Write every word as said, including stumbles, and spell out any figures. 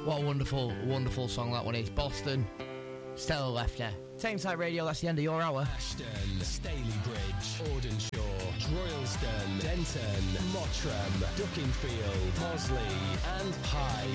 What a wonderful, wonderful song that one is. Boston, Stella Lefter. Tameside Radio, that's the end of your hour. Ashton, Stalybridge, Audenshaw, Royalston, Denton, Mottram, Duckingfield, Mosley and Hyde.